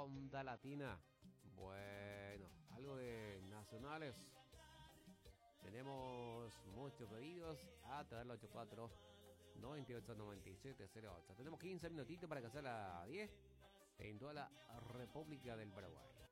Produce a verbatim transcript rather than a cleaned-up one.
Onda Latina. Bueno, algo de nacionales. Tenemos muchos pedidos a través del ochenta y cuatro, noventa y ocho, noventa y siete, cero ocho. Tenemos quince minutitos para que sea las diez en toda la República del Paraguay.